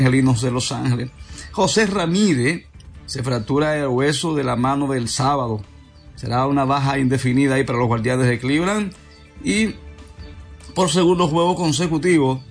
Angelinos de Los Ángeles. José Ramírez se fractura el hueso de la mano del sábado. Será una baja indefinida ahí para los Guardianes de Cleveland. Y por segundo juego consecutivo,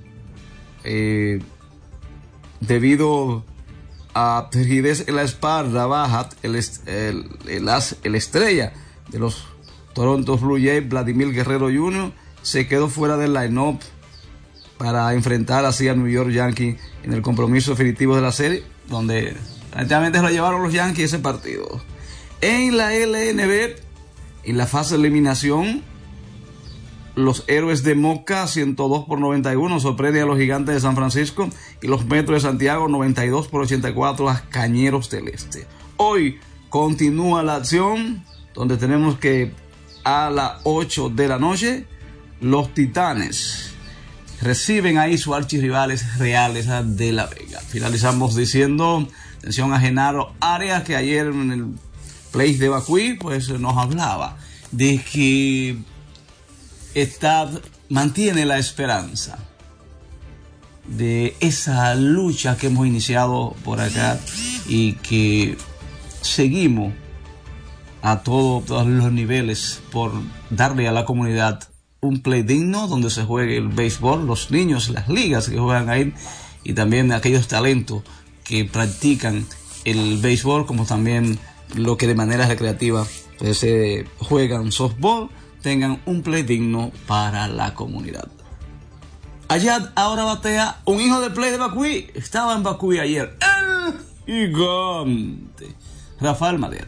debido a rigidez en la espalda baja, el estrella de los Toronto Blue Jays, Vladimir Guerrero Jr., se quedó fuera del line-up para enfrentar así a New York Yankees en el compromiso definitivo de la serie, donde prácticamente lo llevaron los Yankees ese partido. En la LNB, en la fase de eliminación, los Héroes de Moca 102-91 sorprenden a los Gigantes de San Francisco, y los Metros de Santiago 92-84 a Cañeros del Este. Hoy continúa la acción, donde tenemos que a las 8 de la noche los Titanes reciben ahí sus archirrivales Reales de la Vega. Finalizamos diciendo atención a Genaro Arias, que ayer en el Place de Bacuí pues nos hablaba de que mantiene la esperanza de esa lucha que hemos iniciado por acá, y que seguimos a todos los niveles por darle a la comunidad un play digno donde se juegue el béisbol, los niños, las ligas que juegan ahí, y también aquellos talentos que practican el béisbol, como también lo que de manera recreativa pues, se juegan softball, tengan un play digno para la comunidad. Allá ahora batea un hijo de play de Bacuí, estaba en Bacuí ayer, el gigante Rafael Madera.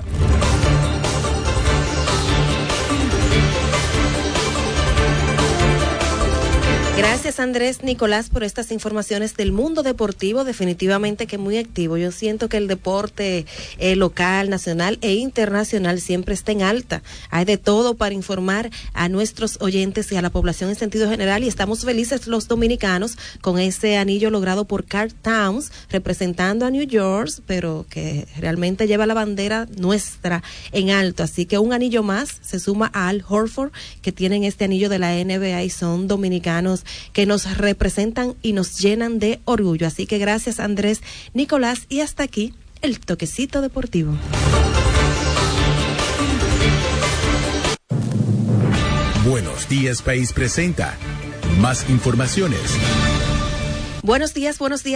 Gracias, Andrés Nicolás, por estas informaciones del mundo deportivo. Definitivamente que muy activo. Yo siento que el deporte local, nacional e internacional siempre está en alta. Hay de todo para informar a nuestros oyentes y a la población en sentido general, y estamos felices los dominicanos con ese anillo logrado por Carl Towns, representando a New York, pero que realmente lleva la bandera nuestra en alto. Así que un anillo más se suma a Al Horford, que tienen este anillo de la NBA y son dominicanos que nos representan y nos llenan de orgullo. Así que gracias, Andrés Nicolás, y hasta aquí el toquecito deportivo. Buenos Días País presenta más informaciones. Buenos días,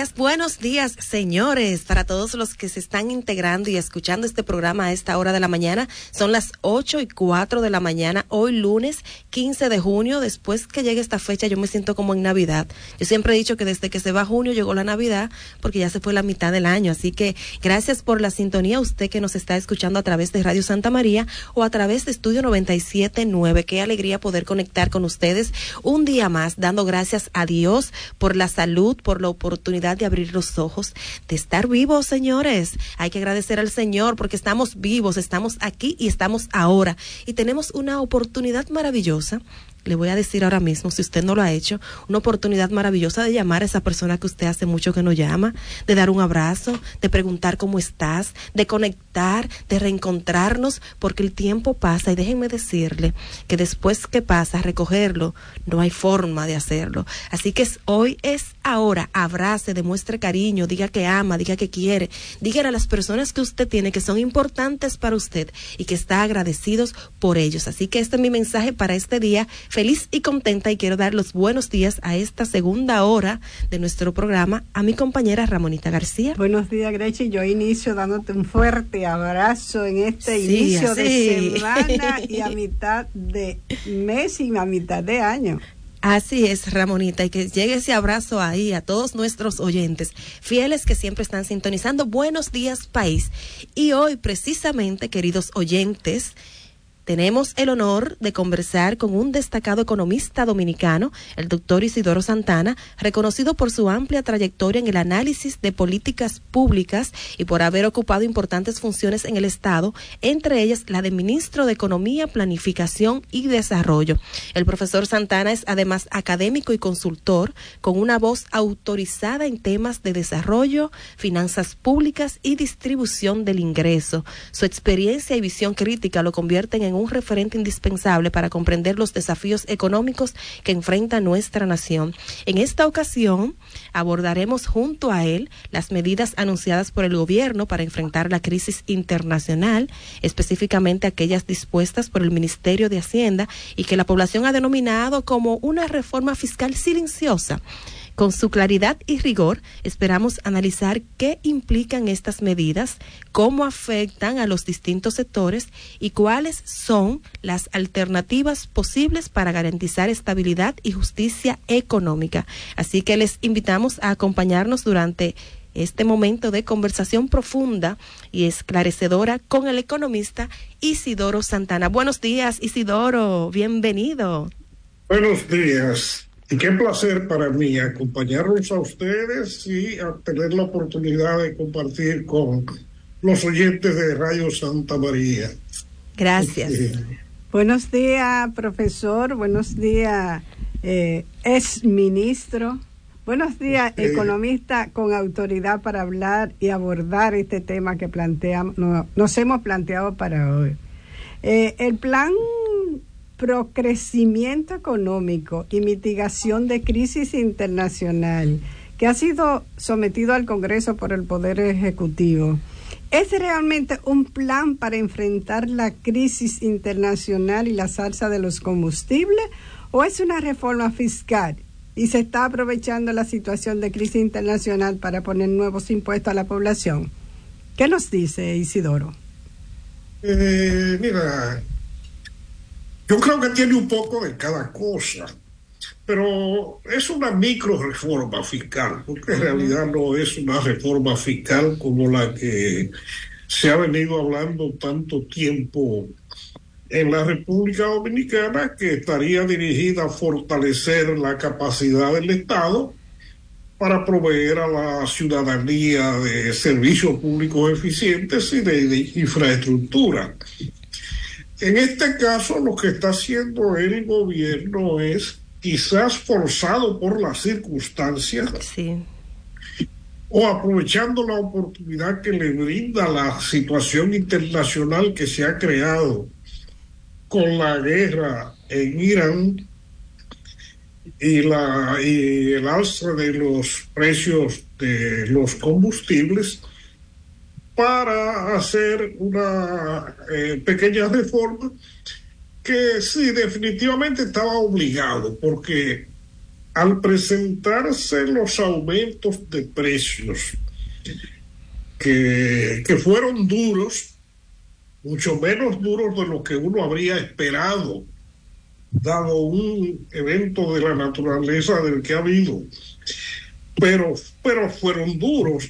señores, para todos los que se están integrando y escuchando este programa a esta hora de la mañana. Son las 8:04 de la mañana, hoy lunes 15 de junio. Después que llegue esta fecha yo me siento como en Navidad. Yo siempre he dicho que desde que se va junio llegó la Navidad, porque ya se fue la mitad del año. Así que gracias por la sintonía, usted que nos está escuchando a través de Radio Santa María o a través de Estudio 97.9. Qué alegría poder conectar con ustedes un día más, dando gracias a Dios por la salud, por la oportunidad de abrir los ojos, de estar vivos, señores. Hay que agradecer al Señor porque estamos vivos, estamos aquí y estamos ahora, y tenemos una oportunidad maravillosa. Le voy a decir ahora mismo, si usted no lo ha hecho, una oportunidad maravillosa de llamar a esa persona que usted hace mucho que no llama, de dar un abrazo, de preguntar cómo estás, de conectar, de reencontrarnos, porque el tiempo pasa, y déjenme decirle que después que pasa, recogerlo, no hay forma de hacerlo. Así que hoy es ahora. Abrace, demuestre cariño, diga que ama, diga que quiere, dígale a las personas que usted tiene que son importantes para usted y que está agradecidos por ellos. Así que este es mi mensaje para este día. Feliz y contenta, y quiero dar los buenos días a esta segunda hora de nuestro programa a mi compañera Ramonita García. Buenos días, Grechi. Yo inicio dándote un fuerte abrazo en este inicio de semana y a mitad de mes y a mitad de año. Así es, Ramonita, y que llegue ese abrazo ahí a todos nuestros oyentes fieles que siempre están sintonizando. Buenos días, país. Y hoy, precisamente, queridos oyentes, tenemos el honor de conversar con un destacado economista dominicano, el doctor Isidoro Santana, reconocido por su amplia trayectoria en el análisis de políticas públicas y por haber ocupado importantes funciones en el Estado, entre ellas la de ministro de Economía, Planificación y Desarrollo. El profesor Santana es además académico y consultor, con una voz autorizada en temas de desarrollo, finanzas públicas y distribución del ingreso. Su experiencia y visión crítica lo convierten en un referente indispensable para comprender los desafíos económicos que enfrenta nuestra nación. En esta ocasión abordaremos junto a él las medidas anunciadas por el gobierno para enfrentar la crisis internacional, específicamente aquellas dispuestas por el Ministerio de Hacienda y que la población ha denominado como una reforma fiscal silenciosa. Con su claridad y rigor, esperamos analizar qué implican estas medidas, cómo afectan a los distintos sectores y cuáles son las alternativas posibles para garantizar estabilidad y justicia económica. Así que les invitamos a acompañarnos durante este momento de conversación profunda y esclarecedora con el economista Isidoro Santana. Buenos días, Isidoro, bienvenido. Buenos días. Y qué placer para mí acompañarlos a ustedes y a tener la oportunidad de compartir con los oyentes de Radio Santa María. Gracias. Buenos días, profesor. Buenos días, ex ministro. Buenos días, economista con autoridad para hablar y abordar este tema que nos hemos planteado para hoy. El plan Procrecimiento económico y mitigación de crisis internacional, que ha sido sometido al Congreso por el Poder Ejecutivo, ¿es realmente un plan para enfrentar la crisis internacional y la alza de los combustibles, o es una reforma fiscal y se está aprovechando la situación de crisis internacional para poner nuevos impuestos a la población? ¿Qué nos dice Isidoro? Mira, yo creo que tiene un poco de cada cosa, pero es una micro reforma fiscal, porque en realidad no es una reforma fiscal como la que se ha venido hablando tanto tiempo en la República Dominicana, que estaría dirigida a fortalecer la capacidad del Estado para proveer a la ciudadanía de servicios públicos eficientes y de infraestructura. En este caso, lo que está haciendo el gobierno es, quizás forzado por las circunstancias, sí, o aprovechando la oportunidad que le brinda la situación internacional que se ha creado con la guerra en Irán y el alza de los precios de los combustibles, para hacer una pequeña reforma que sí, definitivamente estaba obligado, porque al presentarse los aumentos de precios que fueron duros, mucho menos duros de lo que uno habría esperado, dado un evento de la naturaleza del que ha habido, pero fueron duros.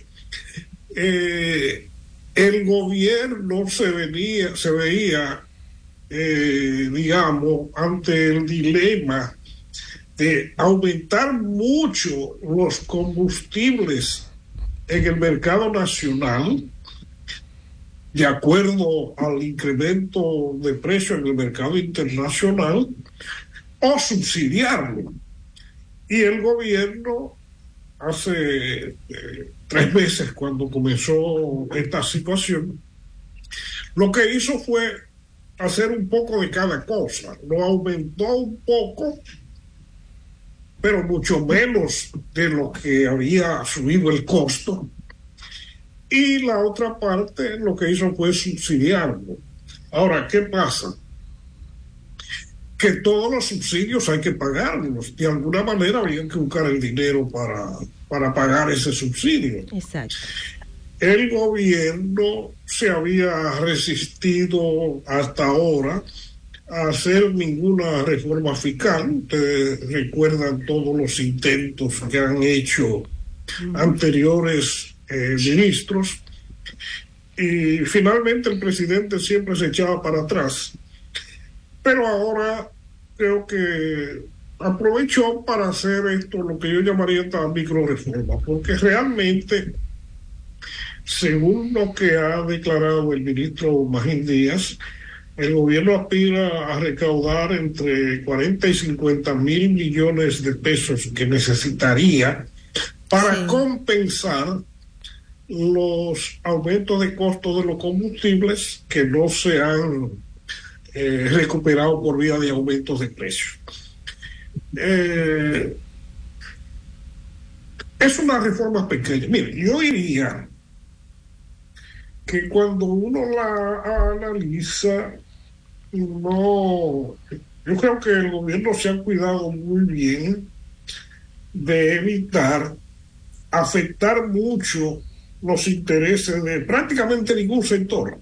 El gobierno se veía, digamos, ante el dilema de aumentar mucho los combustibles en el mercado nacional, de acuerdo al incremento de precio en el mercado internacional, o subsidiarlo. Y el gobierno, hace 3 meses, cuando comenzó esta situación, lo que hizo fue hacer un poco de cada cosa. Lo aumentó un poco, pero mucho menos de lo que había subido el costo. Y la otra parte lo que hizo fue subsidiarlo. Ahora, ¿qué pasa? Que todos los subsidios hay que pagarlos. De alguna manera había que buscar el dinero para pagar ese subsidio. Exacto. El gobierno se había resistido hasta ahora a hacer ninguna reforma fiscal. Ustedes recuerdan todos los intentos que han hecho anteriores ministros, y finalmente el presidente siempre se echaba para atrás. Pero ahora creo que aprovechó para hacer esto, lo que yo llamaría esta micro reforma, porque realmente, según lo que ha declarado el ministro Magín Díaz, el gobierno aspira a recaudar entre 40 y 50 mil millones de pesos que necesitaría para compensar los aumentos de costos de los combustibles que no se han recuperado por vía de aumentos de precios. Es una reforma pequeña. Mire, yo diría que cuando uno la analiza, yo creo que el gobierno se ha cuidado muy bien de evitar afectar mucho los intereses de prácticamente ningún sector.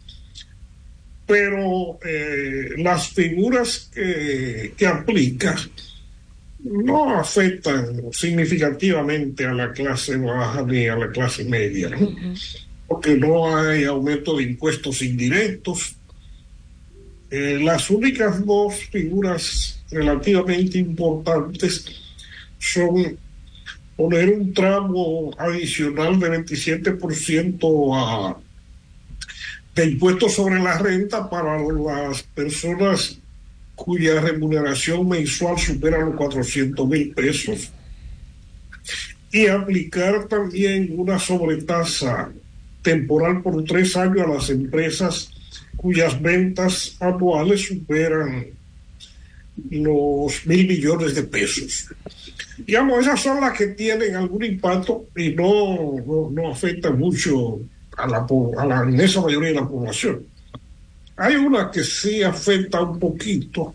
Pero las figuras que aplica no afectan significativamente a la clase baja ni a la clase media, ¿no? Porque no hay aumento de impuestos indirectos. Las únicas dos figuras relativamente importantes son poner un tramo adicional de 27% de impuestos sobre la renta para las personas cuya remuneración mensual supera los 400,000 pesos, y aplicar también una sobretasa temporal por 3 años a las empresas cuyas ventas anuales superan los 1.000 millones de pesos. Digamos, esas son las que tienen algún impacto y no afectan mucho a la inmensa mayoría de la población. Hay una que sí afecta un poquito,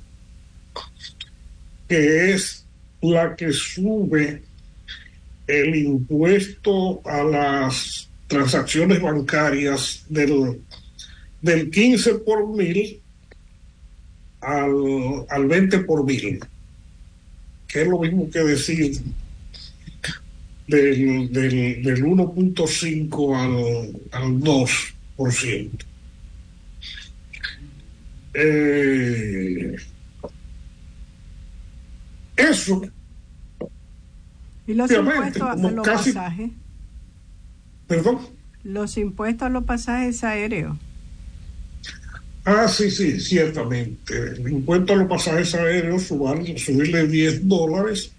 que es la que sube el impuesto a las transacciones bancarias del 15 por mil al 20 por mil, que es lo mismo que decir del 1.5 al 2%. Eso. ¿Y los impuestos a los pasajes? ¿Perdón? Los impuestos a los pasajes aéreos. Sí, ciertamente. El impuesto a los pasajes aéreos, subirle $10.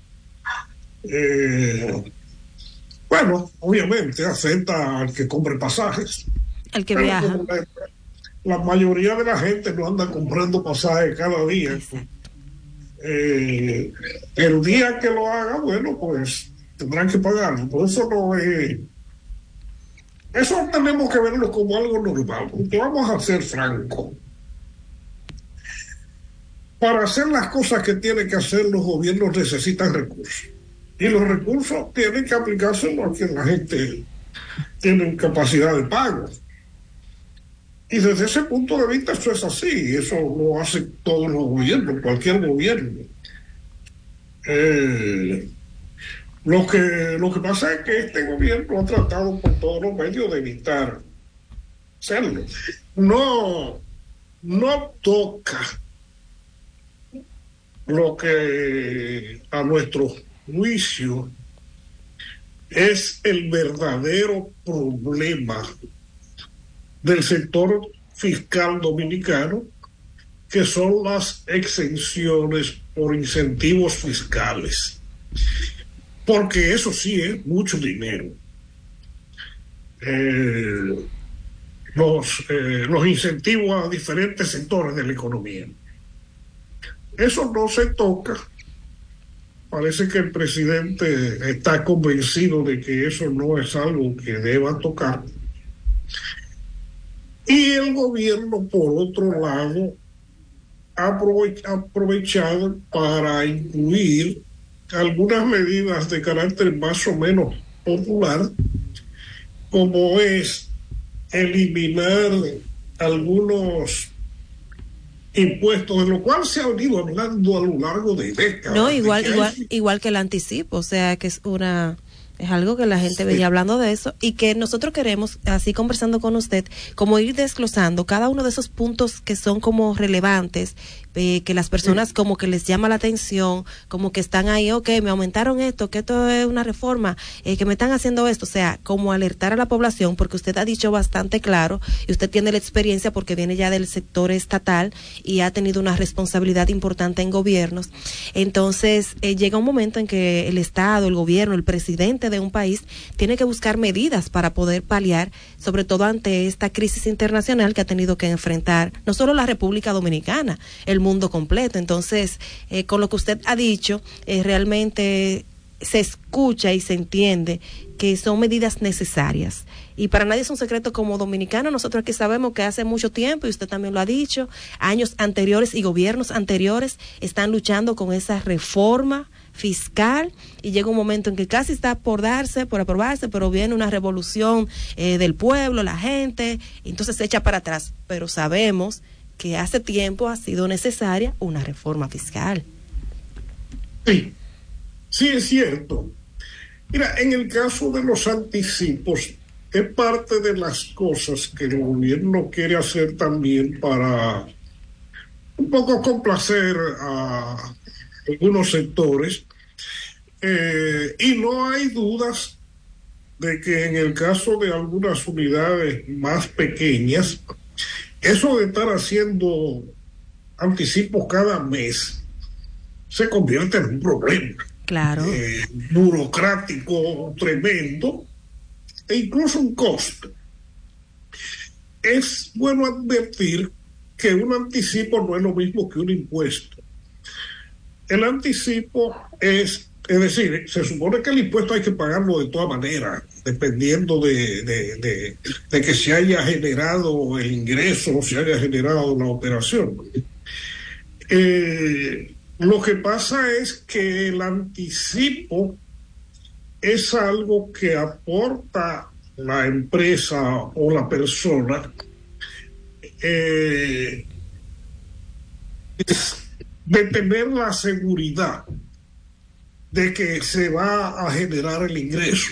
Bueno, obviamente afecta al que compre pasajes. Al que viaja. La mayoría de la gente no anda comprando pasajes cada día. Exacto. El día que lo haga, bueno, pues tendrán que pagarlo. Por eso eso tenemos que verlo como algo normal. Porque vamos a ser francos. Para hacer las cosas que tienen que hacer, los gobiernos necesitan recursos. Y los recursos tienen que aplicarse a quien la gente tiene capacidad de pago. Y desde ese punto de vista eso es así. Eso lo hacen todos los gobiernos, cualquier gobierno. Lo que pasa es que este gobierno ha tratado por todos los medios de evitar hacerlo. No toca lo que a nuestro juicio es el verdadero problema del sector fiscal dominicano, que son las exenciones por incentivos fiscales, porque eso sí es mucho dinero. Los incentivos a diferentes sectores de la economía, eso no se toca. Parece que el presidente está convencido de que eso no es algo que deba tocar. Y el gobierno, por otro lado, ha aprovechado para incluir algunas medidas de carácter más o menos popular, como es eliminar algunos impuestos, de lo cual se ha venido hablando a lo largo de décadas. No, igual que el anticipo, o sea, que es algo que la gente venía hablando de eso, y que nosotros queremos, así conversando con usted, como ir desglosando cada uno de esos puntos que son como relevantes, que las personas como que les llama la atención, como que están ahí, me aumentaron esto, que esto es una reforma, que me están haciendo esto, o sea, como alertar a la población, porque usted ha dicho bastante claro, y usted tiene la experiencia porque viene ya del sector estatal y ha tenido una responsabilidad importante en gobiernos. Entonces, llega un momento en que el Estado, el gobierno, el presidente gobernante de un país tiene que buscar medidas para poder paliar, sobre todo ante esta crisis internacional que ha tenido que enfrentar no solo la República Dominicana, el mundo completo. Entonces, con lo que usted ha dicho, realmente se escucha y se entiende que son medidas necesarias. Y para nadie es un secreto, como dominicanos, nosotros aquí sabemos que hace mucho tiempo, y usted también lo ha dicho, años anteriores y gobiernos anteriores están luchando con esa reforma fiscal, y llega un momento en que casi está por aprobarse, pero viene una revolución del pueblo, la gente, y entonces se echa para atrás. Pero sabemos que hace tiempo ha sido necesaria una reforma fiscal. Sí, sí es cierto. Mira, en el caso de los anticipos, es parte de las cosas que el gobierno quiere hacer también para un poco complacer a algunos sectores, y no hay dudas de que en el caso de algunas unidades más pequeñas, eso de estar haciendo anticipos cada mes se convierte en un problema. Claro. Burocrático tremendo e incluso un costo. Es bueno advertir que un anticipo no es lo mismo que un impuesto. El anticipo es decir, se supone que el impuesto hay que pagarlo de todas maneras, dependiendo de que se haya generado el ingreso o se haya generado la operación. Lo que pasa es que el anticipo es algo que aporta la empresa o la persona de tener la seguridad de que se va a generar el ingreso.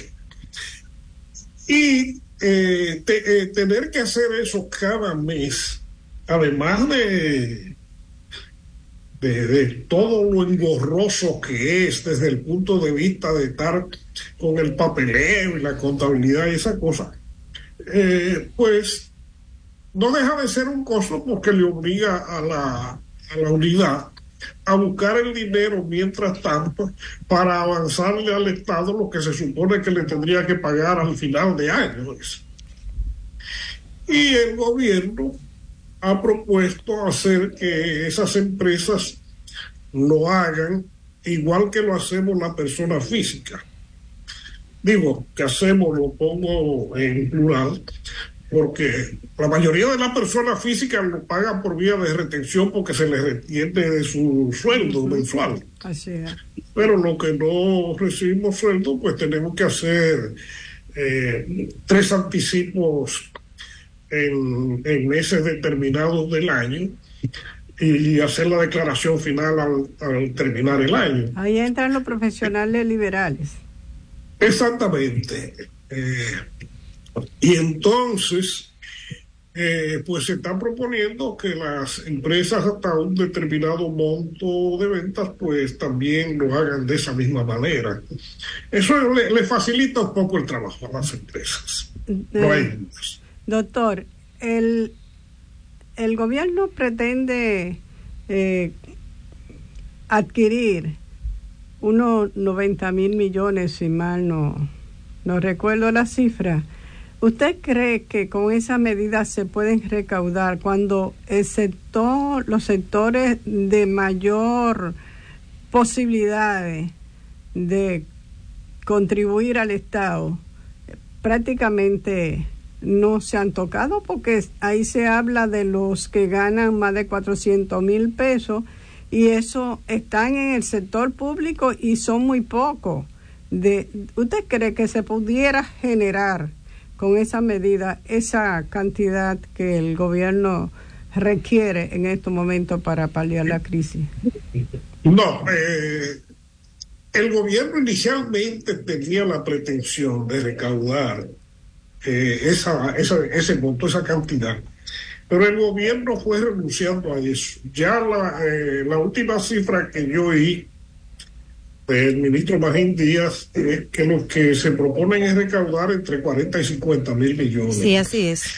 Y tener que hacer eso cada mes, además de todo lo engorroso que es desde el punto de vista de estar con el papeleo y la contabilidad y esa cosa, pues no deja de ser un costo, porque le obliga a la unidad a buscar el dinero mientras tanto para avanzarle al Estado lo que se supone que le tendría que pagar al final de año. Y el gobierno ha propuesto hacer que esas empresas lo hagan igual que lo hacemos la persona física. Digo, que hacemos, lo pongo en plural, porque la mayoría de las personas físicas lo pagan por vía de retención porque se les retiene de su sueldo mensual. Así es. Pero lo que no recibimos sueldo, pues tenemos que hacer 3 anticipos en meses determinados del año y hacer la declaración final al terminar el año. Ahí entran los profesionales liberales. Exactamente. Y entonces, pues se está proponiendo que las empresas hasta un determinado monto de ventas, pues también lo hagan de esa misma manera. Eso le facilita un poco el trabajo a las empresas. No hay dudas. Doctor, el gobierno pretende adquirir unos 90,000 millones, si mal no recuerdo la cifra. ¿Usted cree que con esa medida se pueden recaudar cuando los sectores de mayor posibilidades de contribuir al Estado prácticamente no se han tocado? Porque ahí se habla de los que ganan más de 400,000 pesos y eso están en el sector público y son muy pocos. ¿Usted cree que se pudiera generar con esa medida esa cantidad que el gobierno requiere en estos momentos para paliar la crisis? No, el gobierno inicialmente tenía la pretensión de recaudar ese monto, esa cantidad, pero el gobierno fue renunciando a eso. Ya la última cifra que yo oí del ministro Magín Díaz es que lo que se proponen es recaudar entre 40 y 50,000 millones. Sí, así es.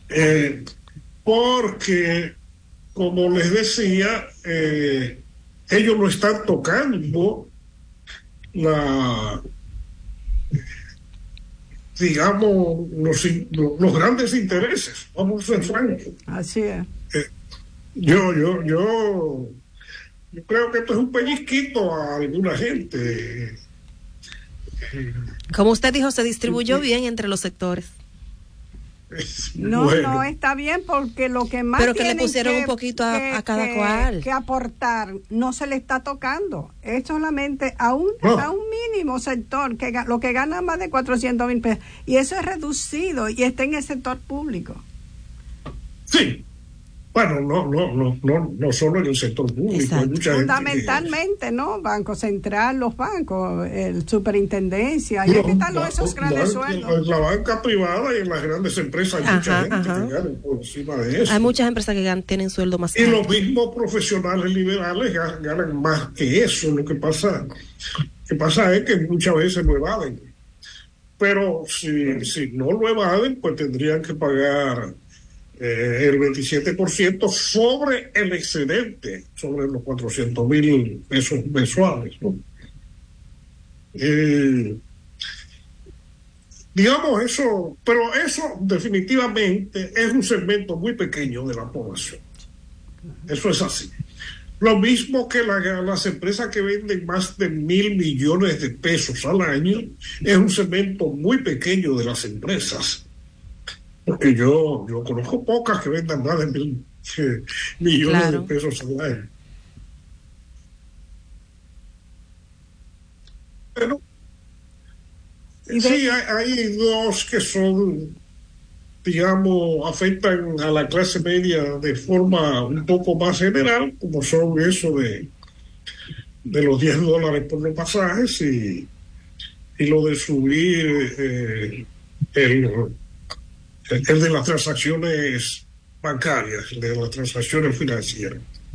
Porque, como les decía, ellos no están tocando digamos, los grandes intereses. Vamos a ser francos. Así es. Yo creo que esto es un pellizquito a alguna gente. Como usted dijo, se distribuyó bien entre los sectores. No está bien, porque lo que más pero que le pusieron un poquito a cada cual que aportar no se le está tocando, es solamente a un mínimo sector que lo que gana más de 400,000 pesos, y eso es reducido y está en el sector público. Sí. Bueno, no solo en el sector público, hay mucha fundamentalmente, gente ¿no? Banco Central, los bancos, el superintendencia, y aquí están esos grandes sueldos. En la banca privada y en las grandes empresas hay mucha gente que gana por encima de eso. Hay muchas empresas que tienen sueldo más alto. Y los mismos profesionales liberales ganan más que eso. Lo que pasa es que muchas veces lo evaden. Pero si no lo evaden, pues tendrían que pagar el 27% sobre el excedente, sobre los 400,000 pesos mensuales, ¿no? Digamos eso, pero eso definitivamente es un segmento muy pequeño de la población. Eso es así. Lo mismo que las empresas que venden más de 1,000 millones de pesos al año, es un segmento muy pequeño de las empresas. Porque yo conozco pocas que vendan más de 1,000 millones de pesos al año. Pero sí, hay dos que son, digamos, afectan a la clase media de forma un poco más general, como son eso de los $10 por los pasajes y lo de subir el de las transacciones bancarias, el de las transacciones financieras.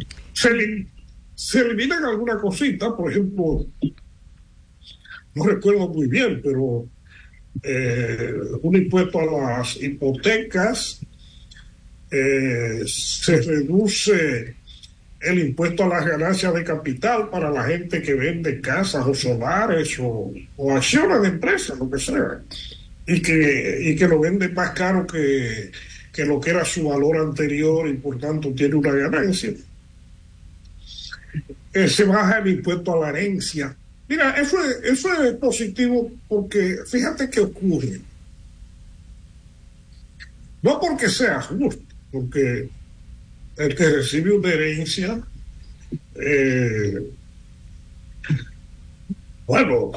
Se eliminan alguna cosita, por ejemplo, no recuerdo muy bien, pero un impuesto a las hipotecas, se reduce el impuesto a las ganancias de capital para la gente que vende casas o solares o acciones de empresas, lo que sea. Y que lo vende más caro que lo que era su valor anterior, y por tanto tiene una ganancia. Se baja el impuesto a la herencia. Mira, eso es positivo, porque fíjate qué ocurre. No porque sea justo, porque el que recibe una herencia, bueno,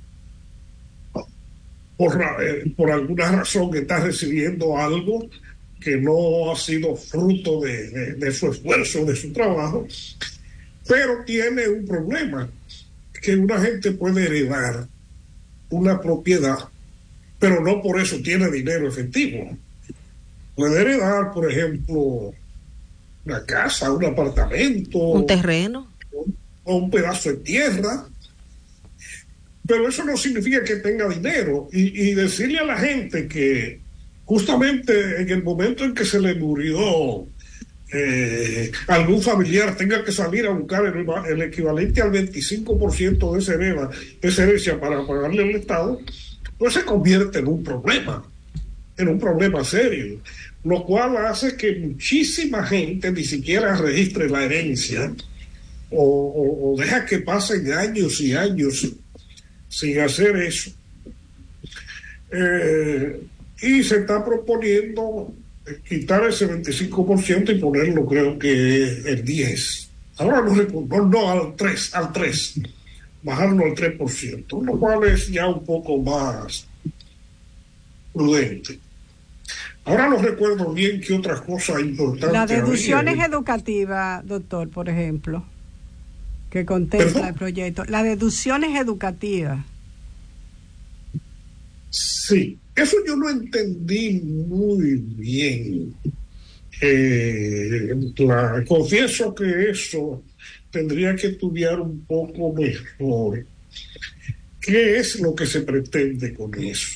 por alguna razón está recibiendo algo que no ha sido fruto de su esfuerzo, de su trabajo, pero tiene un problema, que una gente puede heredar una propiedad, pero no por eso tiene dinero efectivo. Puede heredar, por ejemplo, una casa, un apartamento, un terreno o un pedazo de tierra, pero eso no significa que tenga dinero. Y decirle a la gente que justamente en el momento en que se le murió algún familiar, tenga que salir a buscar el equivalente al 25% de esa herencia para pagarle al Estado, pues se convierte en un problema serio, lo cual hace que muchísima gente ni siquiera registre la herencia o deja que pasen años y años sin hacer eso. Y se está proponiendo quitar ese 25% y ponerlo, creo que el 10%. Ahora no al 3%, bajarlo al 3%, lo cual es ya un poco más prudente. Ahora no recuerdo bien qué otras cosas importantes. Las deducciones educativas, doctor, por ejemplo, que contempla el proyecto. Las deducciones educativas. Sí, eso yo no entendí muy bien. Confieso que eso tendría que estudiar un poco mejor. ¿Qué es lo que se pretende con eso?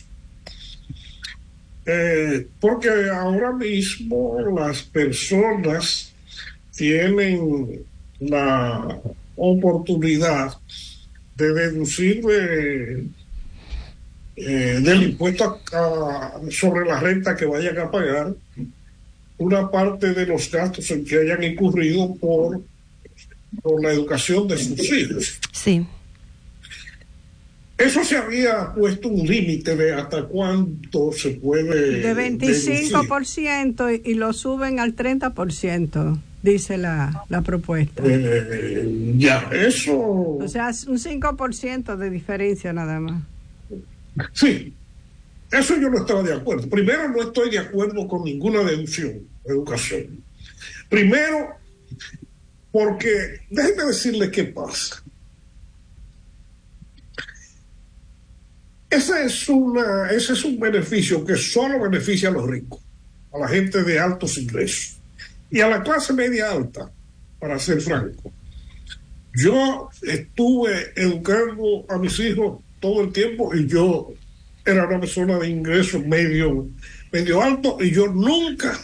Porque ahora mismo las personas tienen la oportunidad de deducir del impuesto sobre la renta que vayan a pagar, una parte de los gastos en que hayan incurrido por la educación de sus hijos. Sí. Eso se había puesto un límite de hasta cuánto se puede... De 25% y lo suben al 30%, dice la propuesta. Ya, eso... O sea, es un 5% de diferencia nada más. Sí, eso yo no estaba de acuerdo. Primero, no estoy de acuerdo con ninguna deducción de educación. Primero, porque déjenme decirles qué pasa. Ese es un beneficio que solo beneficia a los ricos, a la gente de altos ingresos y a la clase media alta, para ser franco. Yo estuve educando a mis hijos todo el tiempo y yo era una persona de ingresos medio alto y yo nunca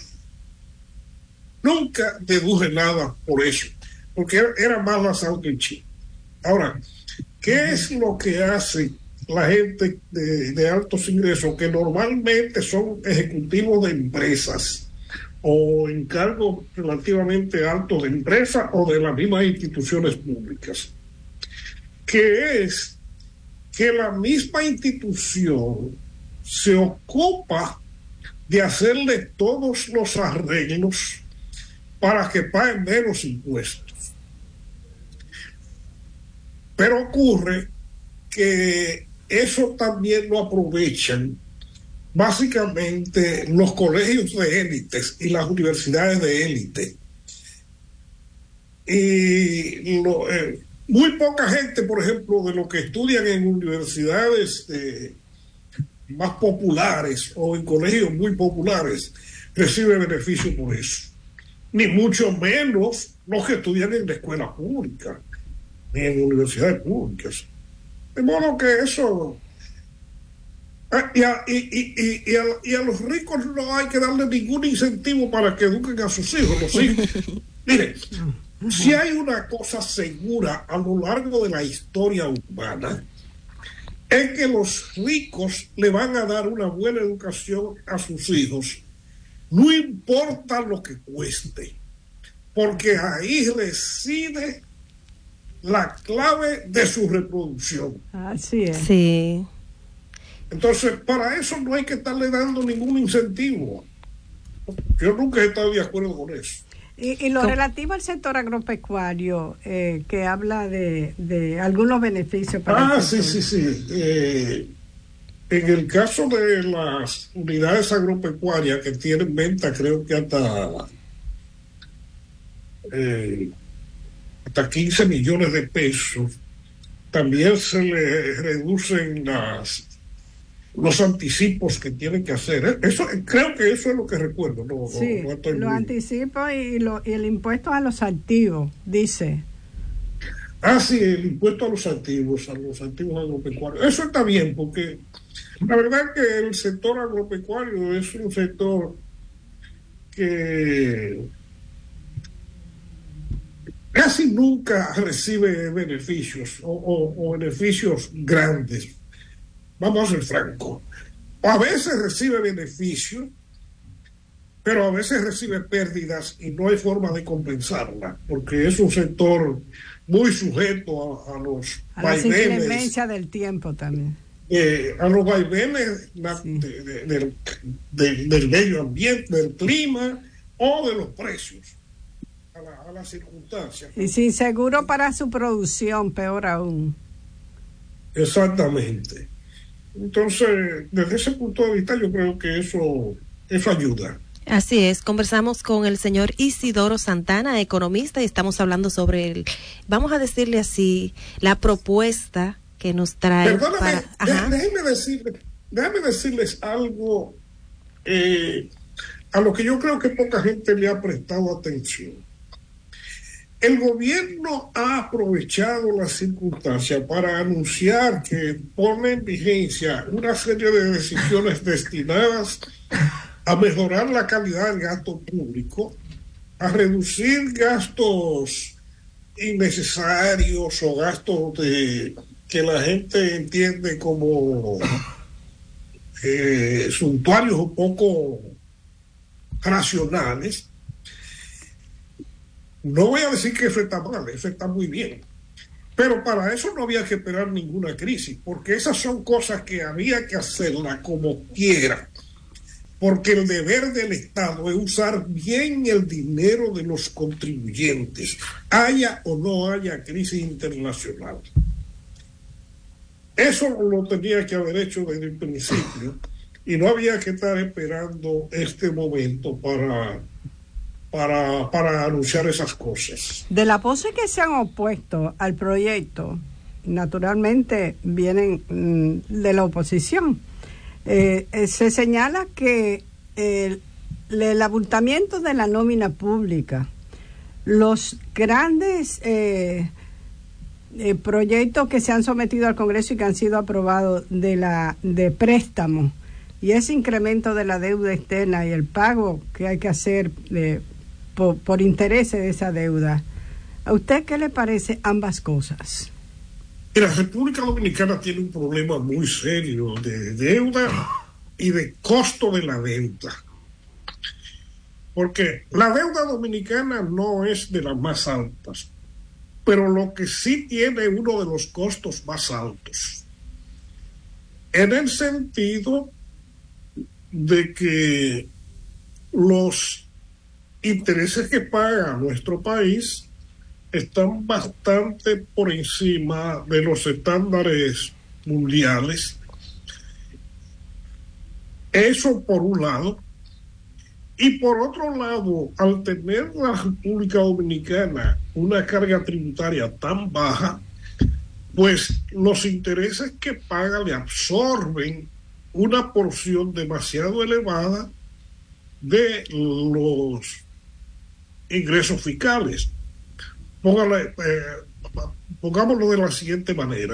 deduje nada por eso, porque era más la sal que el chile. Ahora, ¿qué es lo que hace la gente de altos ingresos, que normalmente son ejecutivos de empresas o en cargos relativamente altos de empresas o de las mismas instituciones públicas? Que es que la misma institución se ocupa de hacerle todos los arreglos para que paguen menos impuestos. Pero ocurre que eso también lo aprovechan básicamente los colegios de élites y las universidades de élite. Y muy poca gente, por ejemplo, de los que estudian en universidades más populares o en colegios muy populares, recibe beneficio por eso. Ni mucho menos los que estudian en la escuela pública, ni en universidades públicas. De modo que eso... Y a los ricos no hay que darle ningún incentivo para que eduquen a sus hijos. Los hijos. Miren, si hay una cosa segura a lo largo de la historia humana, es que los ricos le van a dar una buena educación a sus hijos, no importa lo que cueste, porque ahí reside la clave de su reproducción. Así es. Sí. Entonces, para eso no hay que estarle dando ningún incentivo. Yo nunca he estado de acuerdo con eso. Y lo relativo al sector agropecuario, que habla de algunos beneficios para el sector. Sí. En el caso de las unidades agropecuarias que tienen venta, creo que hasta 15 millones de pesos, también se le reducen los anticipos que tienen que hacer. Eso, creo que eso es lo que recuerdo. Sí, los anticipos y el impuesto a los activos, dice. Sí, el impuesto a los activos agropecuarios. Eso está bien, porque la verdad es que el sector agropecuario es un sector que casi nunca recibe beneficios o beneficios grandes. Vamos a ser francos. A veces recibe beneficios, pero a veces recibe pérdidas y no hay forma de compensarla, porque es un sector muy sujeto a los vaivenes. La inclemencia del tiempo también. A los vaivenes del medio ambiente, del clima o de los precios, a las circunstancias. Y sin seguro para su producción, peor aún. Exactamente. Entonces, desde ese punto de vista, yo creo que eso ayuda. Así es, conversamos con el señor Isidoro Santana, economista, y estamos hablando sobre vamos a decirle así, la propuesta que nos trae. Perdóname, déjeme decirles algo a lo que yo creo que poca gente le ha prestado atención. El gobierno ha aprovechado la circunstancia para anunciar que pone en vigencia una serie de decisiones destinadas a mejorar la calidad del gasto público, a reducir gastos innecesarios o gastos que la gente entiende como suntuarios o poco racionales. No voy a decir que eso está mal, eso está muy bien. Pero para eso no había que esperar ninguna crisis, porque esas son cosas que había que hacerlas como quiera. Porque el deber del Estado es usar bien el dinero de los contribuyentes, haya o no haya crisis internacional. Eso lo tenía que haber hecho desde el principio y no había que estar esperando este momento para anunciar esas cosas. De las voces que se han opuesto al proyecto, naturalmente vienen de la oposición. Se señala que el abultamiento de la nómina pública, los grandes proyectos que se han sometido al Congreso y que han sido aprobados de préstamo y ese incremento de la deuda externa y el pago que hay que hacer por intereses de esa deuda, ¿a usted qué le parece ambas cosas? La República Dominicana tiene un problema muy serio de deuda y de costo de la deuda. Porque la deuda dominicana no es de las más altas, pero lo que sí tiene uno de los costos más altos. En el sentido de que los intereses que paga nuestro país están bastante por encima de los estándares mundiales. Eso por un lado. Y por otro lado, al tener la República Dominicana una carga tributaria tan baja, pues los intereses que paga le absorben una porción demasiado elevada de los ingresos fiscales. Pongámoslo de la siguiente manera.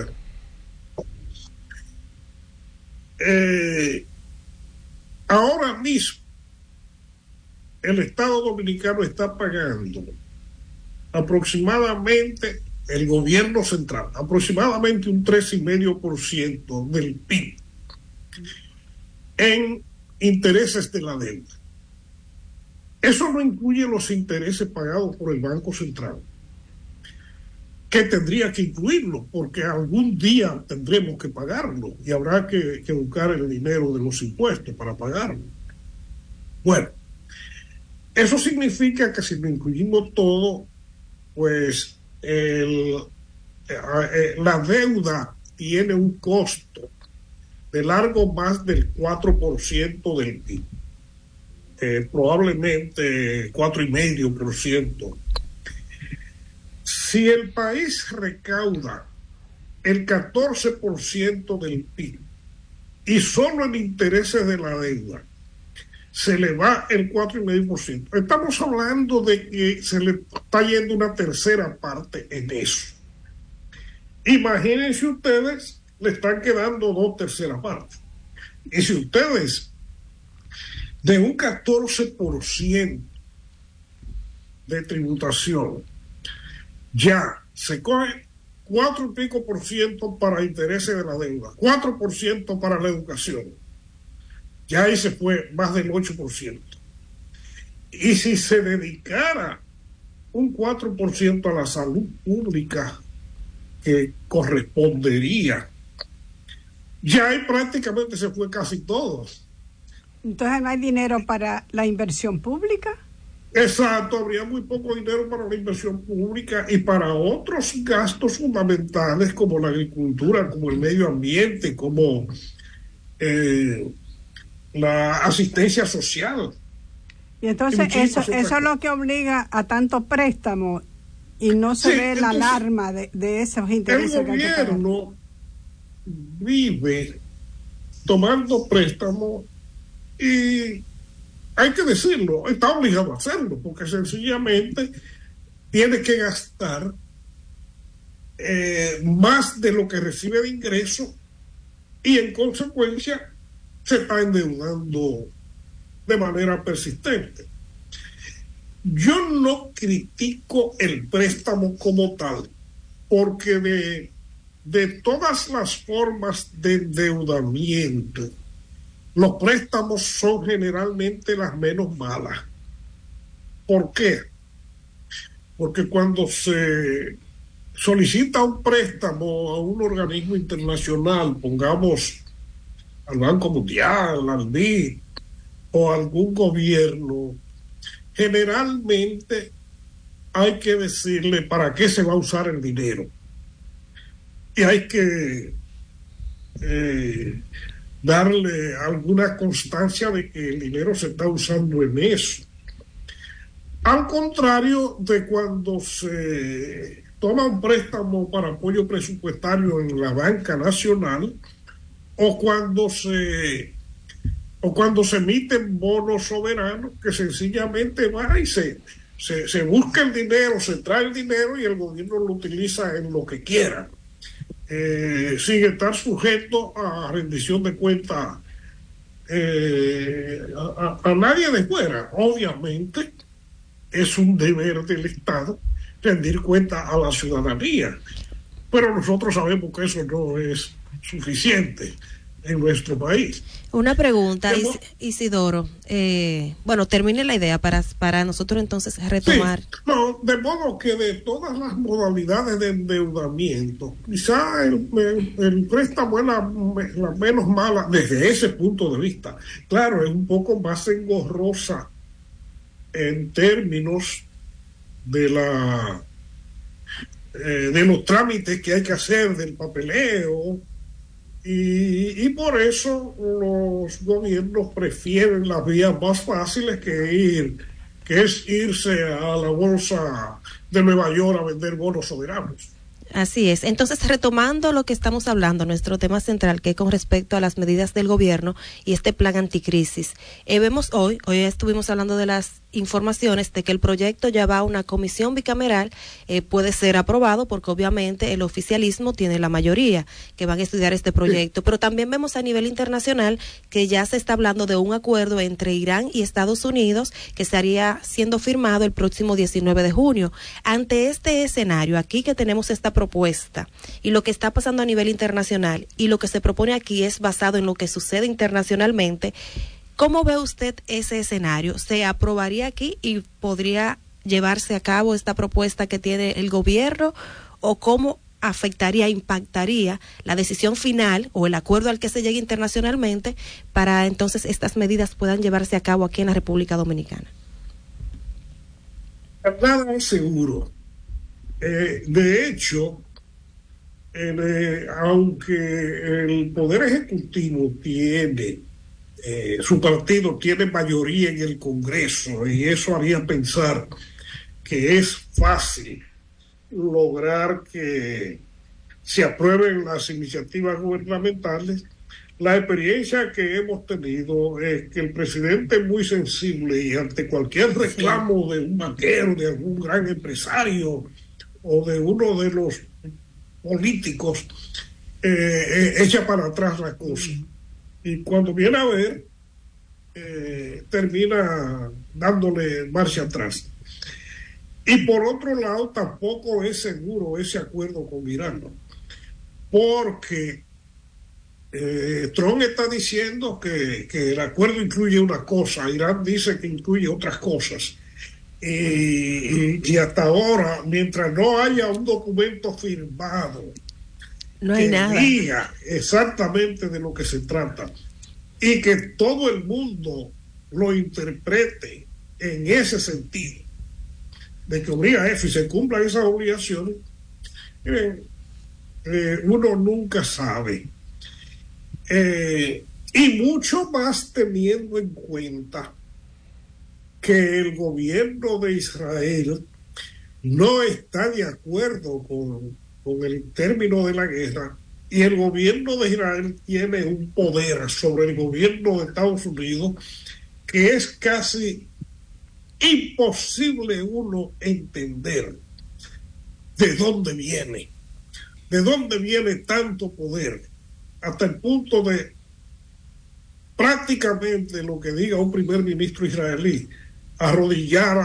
Ahora mismo el Estado Dominicano está pagando aproximadamente, el gobierno central, aproximadamente un 3,5% del PIB en intereses de la deuda. Eso no incluye los intereses pagados por el Banco Central, que tendría que incluirlo, porque algún día tendremos que pagarlo y habrá que buscar el dinero de los impuestos para pagarlo. Bueno, eso significa que si lo incluimos todo, pues la deuda tiene un costo de largo más del 4% del PIB, probablemente 4,5%. Si el país recauda el 14% del PIB y solo en intereses de la deuda se le va el 4,5%, estamos hablando de que se le está yendo una tercera parte en eso. Imagínense ustedes, le están quedando 2/3 partes. Y si ustedes de un 14% de tributación ya se coge 4,5% para intereses de la deuda, 4% para la educación, ya ahí se fue más del 8%. Y si se dedicara un 4% a la salud pública que correspondería, ya ahí prácticamente se fue casi todo. Entonces no hay dinero para la inversión pública. Exacto, habría muy poco dinero para la inversión pública y para otros gastos fundamentales como la agricultura, como el medio ambiente, como la asistencia social. Y entonces eso es lo que obliga a tanto préstamo y no se ve la alarma de esos intereses. El gobierno vive tomando préstamo y hay que decirlo, está obligado a hacerlo porque sencillamente tiene que gastar más de lo que recibe de ingreso y en consecuencia se está endeudando de manera persistente. Yo no critico el préstamo como tal, porque de todas las formas de endeudamiento, los préstamos son generalmente las menos malas. ¿Por qué? Porque cuando se solicita un préstamo a un organismo internacional, pongamos al Banco Mundial, al BID o algún gobierno, generalmente hay que decirle para qué se va a usar el dinero. Y hay que darle alguna constancia de que el dinero se está usando en eso. Al contrario de cuando se toma un préstamo para apoyo presupuestario en la banca nacional o cuando se emiten bonos soberanos que sencillamente va y se busca el dinero, se trae el dinero y el gobierno lo utiliza en lo que quiera, sin estar sujeto a rendición de cuentas a nadie de fuera. Obviamente es un deber del Estado rendir cuenta a la ciudadanía, pero nosotros sabemos que eso no es suficiente en nuestro país. Una pregunta, Isidoro. Bueno, termine la idea para nosotros entonces retomar. Sí, no, de modo que de todas las modalidades de endeudamiento, quizá el préstamo es la menos mala desde ese punto de vista. Claro, es un poco más engorrosa en términos de los trámites que hay que hacer, del papeleo, y por eso los gobiernos prefieren las vías más fáciles que es irse a la bolsa de Nueva York a vender bonos soberanos. Así es. Entonces, retomando lo que estamos hablando, nuestro tema central, que es con respecto a las medidas del gobierno y este plan anticrisis. Vemos hoy estuvimos hablando de las informaciones de que el proyecto ya va a una comisión bicameral, puede ser aprobado porque obviamente el oficialismo tiene la mayoría que van a estudiar este proyecto, pero también vemos a nivel internacional que ya se está hablando de un acuerdo entre Irán y Estados Unidos que estaría siendo firmado el próximo 19 de junio. Ante este escenario, aquí que tenemos esta propuesta y lo que está pasando a nivel internacional y lo que se propone aquí es basado en lo que sucede internacionalmente, ¿cómo ve usted ese escenario? ¿Se aprobaría aquí y podría llevarse a cabo esta propuesta que tiene el gobierno? ¿O cómo afectaría, impactaría la decisión final o el acuerdo al que se llegue internacionalmente para entonces estas medidas puedan llevarse a cabo aquí en la República Dominicana? Nada es seguro. De hecho, aunque el Poder Ejecutivo tiene su partido tiene mayoría en el Congreso y eso haría pensar que es fácil lograr que se aprueben las iniciativas gubernamentales, la experiencia que hemos tenido es que el presidente es muy sensible y ante cualquier reclamo de un banquero, de algún gran empresario o de uno de los políticos, echa para atrás la cosa. Y cuando viene a ver, termina dándole marcha atrás. Y por otro lado, tampoco es seguro ese acuerdo con Irán, ¿no? Porque Trump está diciendo que el acuerdo incluye una cosa, Irán dice que incluye otras cosas. Y hasta ahora, mientras no haya un documento firmado, no hay nada. Diga exactamente de lo que se trata y que todo el mundo lo interprete en ese sentido, de que obliga a eso y se cumplan esas obligaciones, uno nunca sabe. Y mucho más teniendo en cuenta que el gobierno de Israel no está de acuerdo con el término de la guerra, y el gobierno de Israel tiene un poder sobre el gobierno de Estados Unidos que es casi imposible uno entender de dónde viene tanto poder, hasta el punto de prácticamente lo que diga un primer ministro israelí, arrodillar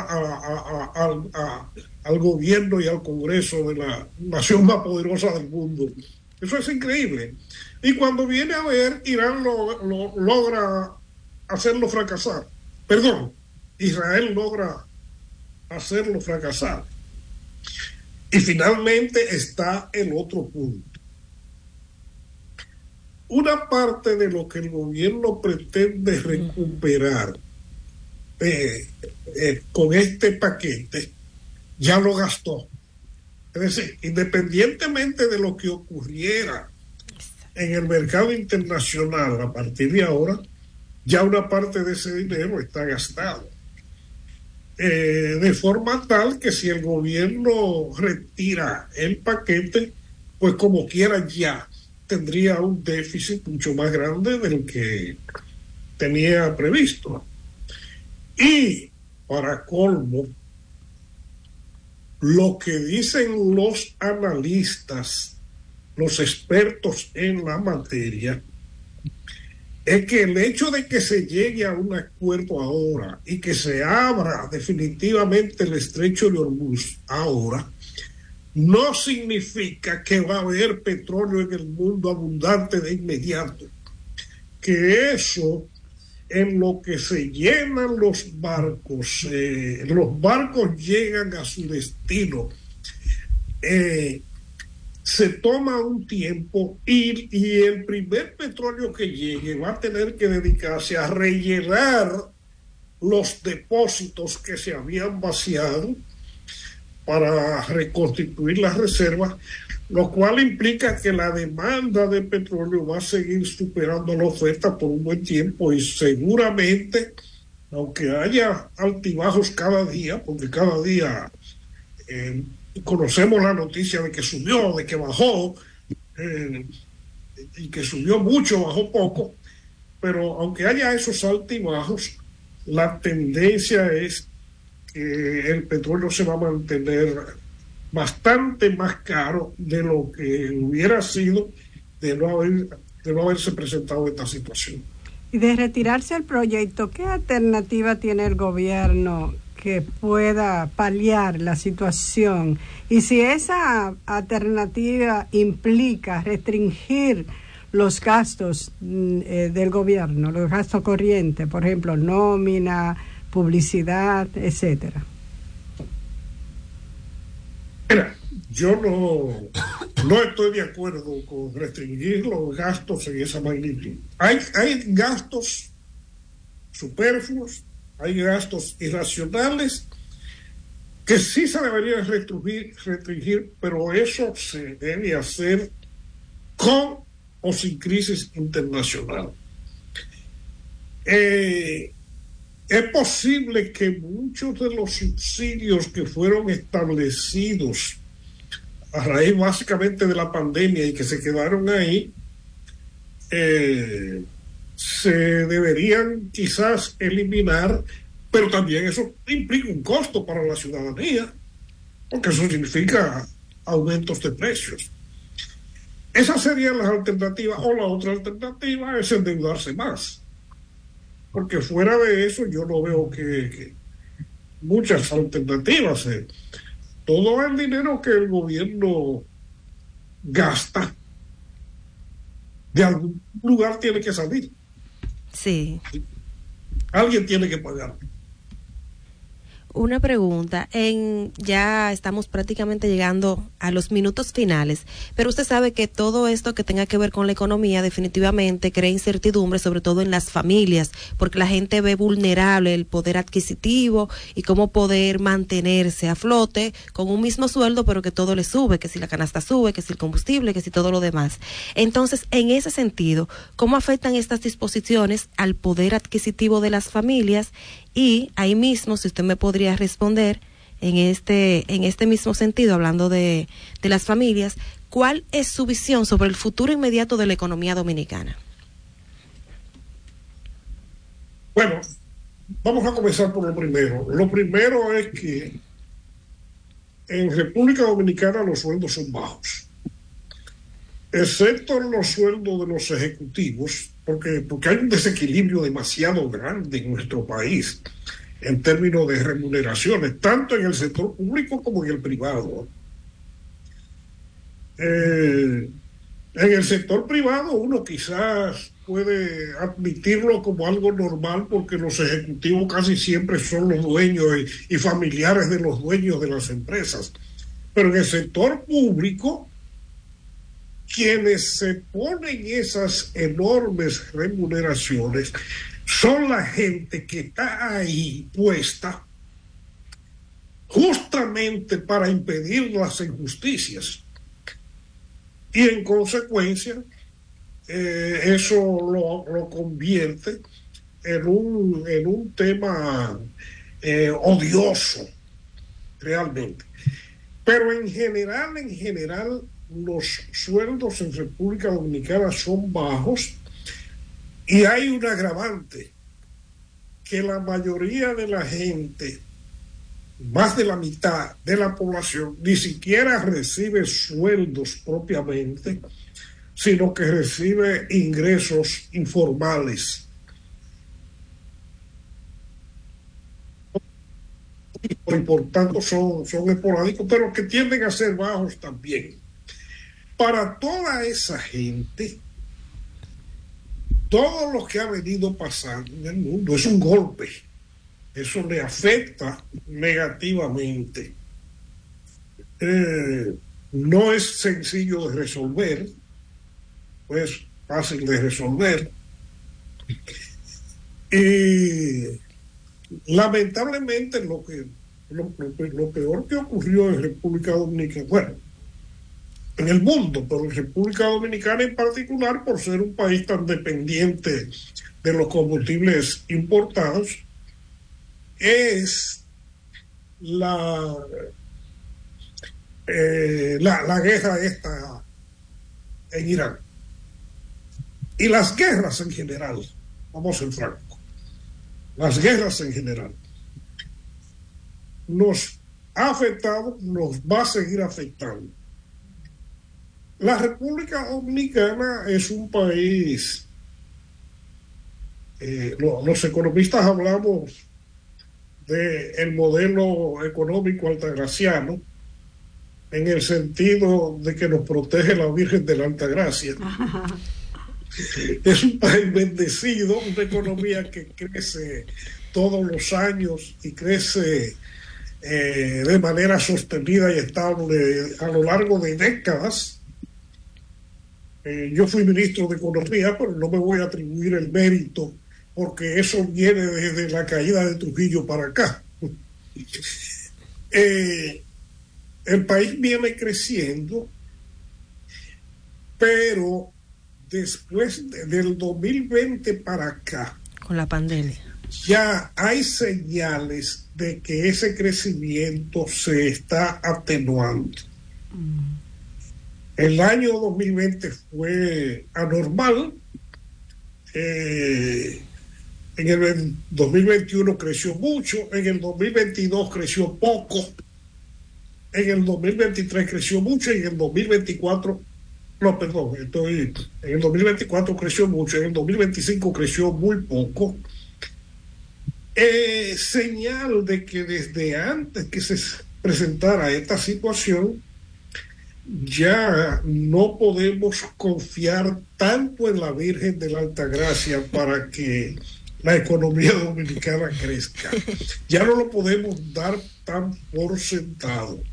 al gobierno y al Congreso de la nación más poderosa del mundo Eso es increíble. Y cuando viene a ver, Irán logra hacerlo fracasar. Perdón, Israel logra hacerlo fracasar. Y finalmente está el otro punto. Una parte de lo que el gobierno pretende recuperar con este paquete ya lo gastó. Es decir, independientemente de lo que ocurriera en el mercado internacional a partir de ahora, ya una parte de ese dinero está gastado. De forma tal que si el gobierno retira el paquete, pues como quiera ya tendría un déficit mucho más grande del que tenía previsto. Y para colmo, lo que dicen los analistas, los expertos en la materia, es que el hecho de que se llegue a un acuerdo ahora y que se abra definitivamente el estrecho de Hormuz ahora, no significa que va a haber petróleo en el mundo abundante de inmediato. Que eso, en lo que se llenan los barcos llegan a su destino, se toma un tiempo y el primer petróleo que llegue va a tener que dedicarse a rellenar los depósitos que se habían vaciado para reconstituir las reservas, lo cual implica que la demanda de petróleo va a seguir superando la oferta por un buen tiempo y seguramente, aunque haya altibajos cada día, porque cada día conocemos la noticia de que subió, de que bajó, y que subió mucho, bajó poco, pero aunque haya esos altibajos, la tendencia es que el petróleo se va a mantener bastante más caro de lo que hubiera sido de no haberse presentado esta situación. Y de retirarse el proyecto, ¿qué alternativa tiene el gobierno que pueda paliar la situación? Y si esa alternativa implica restringir los gastos del gobierno, los gastos corrientes, por ejemplo, nómina, publicidad, etcétera. Mira, yo no estoy de acuerdo con restringir los gastos en esa magnitud. Hay gastos superfluos, hay gastos irracionales que sí se deberían restringir, pero eso se debe hacer con o sin crisis internacional. Es posible que muchos de los subsidios que fueron establecidos a raíz básicamente de la pandemia y que se quedaron ahí, se deberían quizás eliminar, pero también eso implica un costo para la ciudadanía, porque eso significa aumentos de precios. Esas serían las alternativas, o la otra alternativa es endeudarse más. Porque fuera de eso yo no veo que muchas alternativas. Todo el dinero que el gobierno gasta de algún lugar tiene que salir. Sí. Alguien tiene que pagar. Una pregunta, ya estamos prácticamente llegando a los minutos finales, pero usted sabe que todo esto que tenga que ver con la economía definitivamente crea incertidumbre, sobre todo en las familias, porque la gente ve vulnerable el poder adquisitivo y cómo poder mantenerse a flote con un mismo sueldo, pero que todo le sube, que si la canasta sube, que si el combustible, que si todo lo demás. Entonces, en ese sentido, ¿cómo afectan estas disposiciones al poder adquisitivo de las familias? Y ahí mismo, si usted me podría responder en este mismo sentido, hablando de las familias, ¿cuál es su visión sobre el futuro inmediato de la economía dominicana? Bueno, vamos a comenzar por lo primero. Lo primero es que en República Dominicana los sueldos son bajos, excepto los sueldos de los ejecutivos, porque hay un desequilibrio demasiado grande en nuestro país en términos de remuneraciones, tanto en el sector público como en el privado. En el sector privado uno quizás puede admitirlo como algo normal porque los ejecutivos casi siempre son los dueños y familiares de los dueños de las empresas. Pero en el sector público, quienes se ponen esas enormes remuneraciones son la gente que está ahí puesta justamente para impedir las injusticias. Y en consecuencia, eso lo convierte en un tema odioso, realmente. Pero en general, los sueldos en República Dominicana son bajos y hay un agravante, que la mayoría de la gente, más de la mitad de la población, ni siquiera recibe sueldos propiamente, sino que recibe ingresos informales. Y por tanto son esporádicos, pero que tienden a ser bajos también. Para toda esa gente, todo lo que ha venido pasando en el mundo es un golpe. Eso le afecta negativamente. No es sencillo de resolver, pues fácil de resolver. Y lamentablemente lo peor que ocurrió en República Dominicana, bueno, en el mundo, pero en República Dominicana en particular, por ser un país tan dependiente de los combustibles importados, es la guerra esta en Irán. Y las guerras en general, vamos a ser francos, las guerras en general nos ha afectado, nos va a seguir afectando. La República Dominicana es un país, los economistas hablamos del modelo económico altagraciano, en el sentido de que nos protege la Virgen de la Altagracia. Es un país bendecido, una economía que crece todos los años y crece de manera sostenida y estable a lo largo de décadas. Yo fui ministro de Economía, pero no me voy a atribuir el mérito porque eso viene desde la caída de Trujillo para acá. El país viene creciendo, pero después del 2020 para acá, con la pandemia, ya hay señales de que ese crecimiento se está atenuando. El año 2020 fue anormal. En el 2021 creció mucho, en el 2022 creció poco, en el 2023 creció mucho y en el 2024, en el 2024 creció mucho, en el 2025 creció muy poco. Señal de que desde antes que se presentara esta situación, ya no podemos confiar tanto en la Virgen de la Altagracia para que la economía dominicana crezca. Ya no lo podemos dar tan por sentado.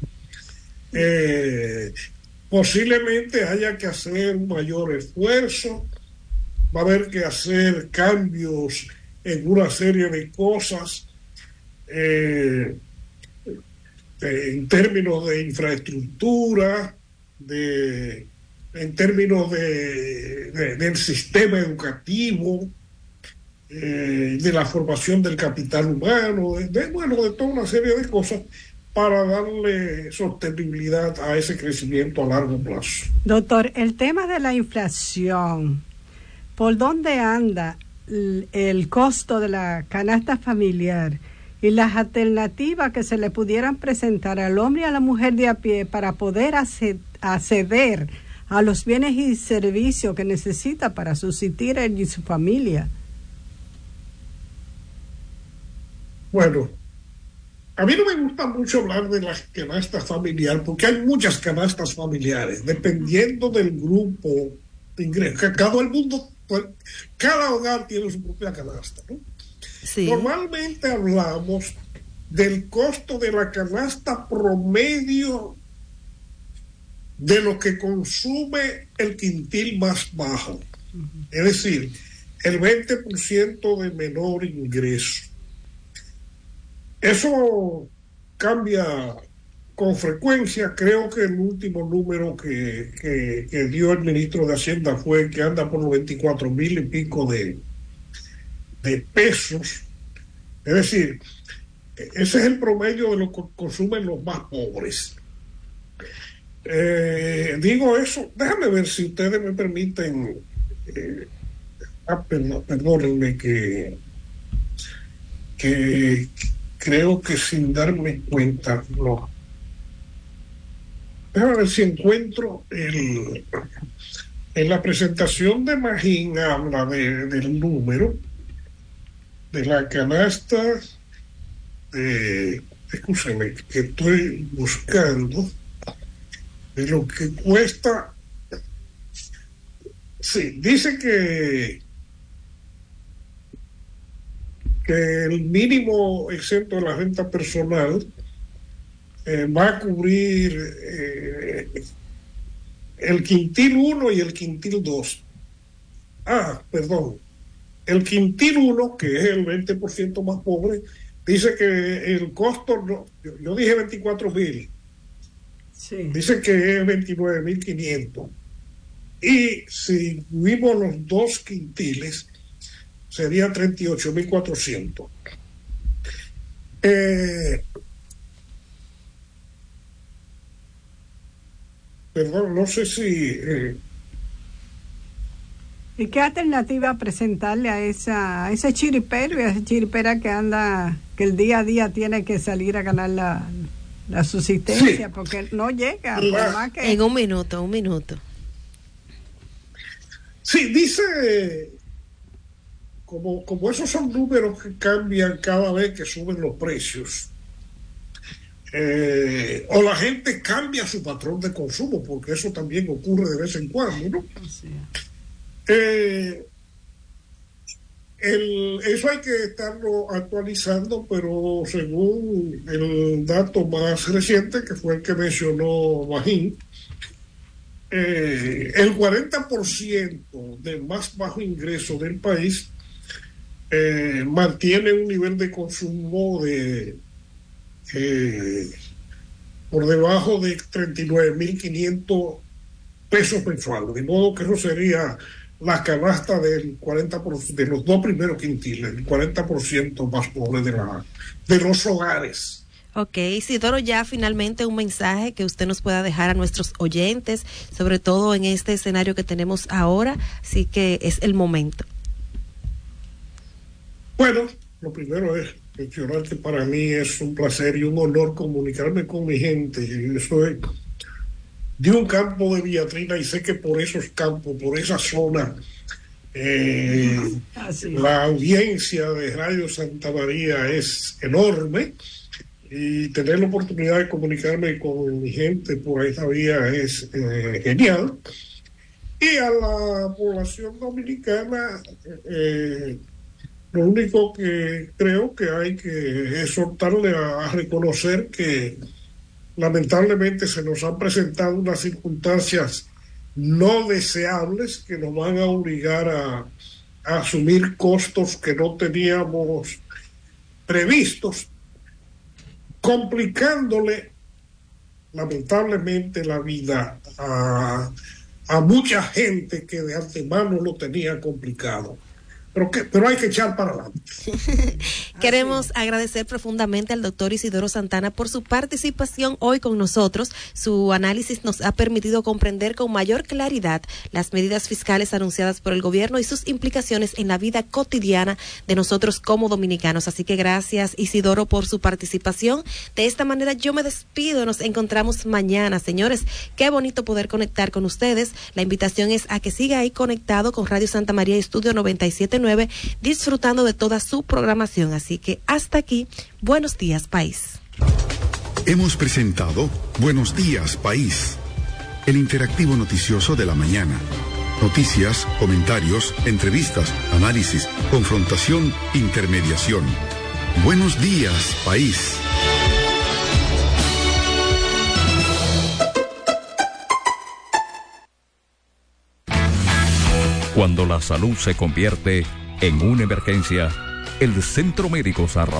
Posiblemente haya que hacer un mayor esfuerzo, va a haber que hacer cambios en una serie de cosas, en términos de infraestructura, en términos del sistema educativo, de la formación del capital humano, de toda una serie de cosas para darle sostenibilidad a ese crecimiento a largo plazo. Doctor, el tema de la inflación, ¿por dónde anda el costo de la canasta familiar y las alternativas que se le pudieran presentar al hombre y a la mujer de a pie para poder acceder a los bienes y servicios que necesita para subsistir él y su familia? Bueno, a mí no me gusta mucho hablar de la canasta familiar, porque hay muchas canastas familiares, dependiendo del grupo de ingresos. Cada hogar tiene su propia canasta, ¿no? Sí. Normalmente hablamos del costo de la canasta promedio de lo que consume el quintil más bajo. Es decir, el 20% de menor ingreso. Eso cambia con frecuencia. Creo que el último número que dio el ministro de Hacienda fue que anda por los 24,000 y pico de pesos. Es decir, ese es el promedio de lo que consumen los más pobres. Digo eso, déjame ver si ustedes me permiten. Perdónenme que creo que sin darme cuenta, no. Déjame ver si encuentro en la presentación de Magín habla del número de la canasta escúchame, que estoy buscando de lo que cuesta. Sí, dice que el mínimo exento de la renta personal va a cubrir el quintil 1 y el quintil 2. El quintil 1, que es el 20% más pobre, dice que el costo, yo dije 24,000, sí. Dice que es 29,500. Y si incluimos los dos quintiles, sería 38,400. Perdón, no sé si... ¿Y qué alternativa presentarle a ese chiripero y a esa chiripera que anda, que el día a día tiene que salir a ganar la subsistencia? Sí. Porque no llega. Por más que... En un minuto. Sí, dice, como esos son números que cambian cada vez que suben los precios, o la gente cambia su patrón de consumo, porque eso también ocurre de vez en cuando, ¿no? Sí. Eso hay que estarlo actualizando, pero según el dato más reciente, que fue el que mencionó Magín, el 40% del más bajo ingreso del país mantiene un nivel de consumo por debajo de 39,500 pesos mensuales, de modo que eso sería la canasta del 40% de los dos primeros quintiles, el 40% más pobre de los hogares. Ok, Isidoro, ya finalmente un mensaje que usted nos pueda dejar a nuestros oyentes, sobre todo en este escenario que tenemos ahora, así que es el momento. Bueno, lo primero es mencionar que para mí es un placer y un honor comunicarme con mi gente. Yo soy de un campo de Villatrina y sé que por esos campos, por esa zona, la audiencia de Radio Santa María es enorme. Y tener la oportunidad de comunicarme con mi gente por esta vía es genial. Y a la población dominicana, lo único que creo que hay que exhortarle a reconocer que lamentablemente se nos han presentado unas circunstancias no deseables que nos van a obligar a asumir costos que no teníamos previstos, complicándole lamentablemente la vida a mucha gente que de antemano lo tenía complicado. Pero hay que echar para adelante. Queremos agradecer profundamente al doctor Isidoro Santana por su participación hoy con nosotros. Su análisis nos ha permitido comprender con mayor claridad las medidas fiscales anunciadas por el gobierno y sus implicaciones en la vida cotidiana de nosotros como dominicanos. Así que gracias, Isidoro, por su participación. De esta manera yo me despido. Nos encontramos mañana, señores. Qué bonito poder conectar con ustedes. La invitación es a que siga ahí conectado con Radio Santa María Estudio 97.9, disfrutando de toda su programación. Así que hasta aquí, buenos días, país. Hemos presentado Buenos Días, País, el interactivo noticioso de la mañana. Noticias, comentarios, entrevistas, análisis, confrontación, intermediación. Buenos días, país. Cuando la salud se convierte en una emergencia, el Centro Médico San Rafael